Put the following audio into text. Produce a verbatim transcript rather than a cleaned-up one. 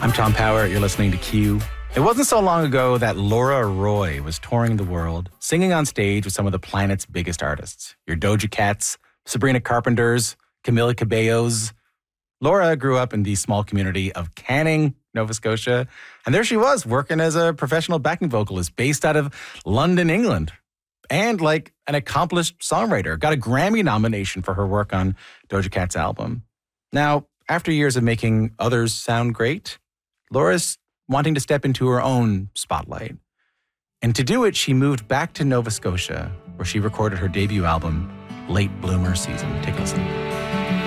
I'm Tom Power. You're listening to Q. It wasn't so long ago that Laura Roy was touring the world, singing on stage with some of the planet's biggest artists. Your Doja Cats, Sabrina Carpenters, Camila Cabellos. Laura grew up in the small community of Canning, Nova Scotia. And there she was, working as a professional backing vocalist based out of London, England. And like an accomplished songwriter. Got a Grammy nomination for her work on Doja Cat's album. Now, after years of making others sound great, Laura's wanting to step into her own spotlight. And to do it, she moved back to Nova Scotia, where she recorded her debut album, Late Bloomer Season. Take a listen.